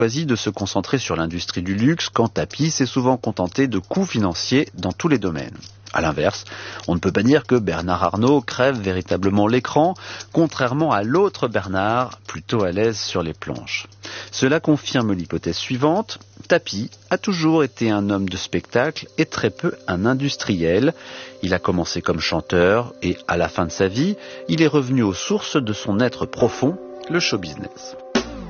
choisi de se concentrer sur l'industrie du luxe quand Tapie s'est souvent contenté de coûts financiers dans tous les domaines. À l'inverse, on ne peut pas dire que Bernard Arnault crève véritablement l'écran, contrairement à l'autre Bernard, plutôt à l'aise sur les planches. Cela confirme l'hypothèse suivante: Tapie a toujours été un homme de spectacle et très peu un industriel. Il a commencé comme chanteur et, à la fin de sa vie, il est revenu aux sources de son être profond, le show business.